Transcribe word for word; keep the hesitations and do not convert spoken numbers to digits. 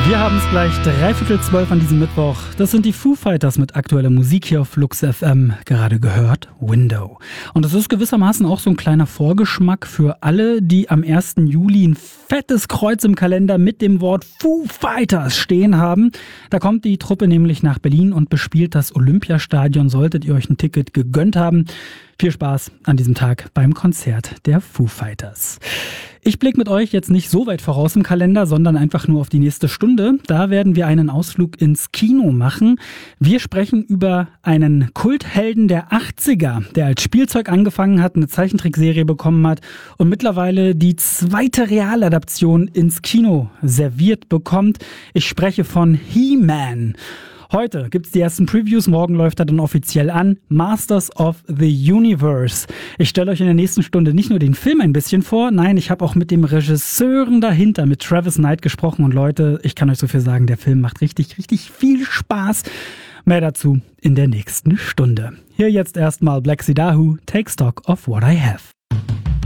Wir haben es gleich dreiviertel zwölf an diesem Mittwoch. Das sind die Foo Fighters mit aktueller Musik hier auf Flux F M. Gerade gehört, Window. Und das ist gewissermaßen auch so ein kleiner Vorgeschmack für alle, die am ersten Juli ein fettes Kreuz im Kalender mit dem Wort Foo Fighters stehen haben. Da kommt die Truppe nämlich nach Berlin und bespielt das Olympiastadion. Solltet ihr euch ein Ticket gegönnt haben, viel Spaß an diesem Tag beim Konzert der Foo Fighters. Ich blicke mit euch jetzt nicht so weit voraus im Kalender, sondern einfach nur auf die nächste Stunde. Da werden wir einen Ausflug ins Kino machen. Wir sprechen über einen Kulthelden der achtziger, der als Spielzeug angefangen hat, eine Zeichentrickserie bekommen hat und mittlerweile die zweite Realadaption ins Kino serviert bekommt. Ich spreche von He-Man. Heute gibt's die ersten Previews, morgen läuft er dann offiziell an. Masters of the Universe. Ich stelle euch in der nächsten Stunde nicht nur den Film ein bisschen vor, nein, ich habe auch mit dem Regisseuren dahinter, mit Travis Knight gesprochen. Und Leute, ich kann euch so viel sagen, der Film macht richtig, richtig viel Spaß. Mehr dazu in der nächsten Stunde. Hier jetzt erstmal Black Sea Dahu, Take Stock of What I Have.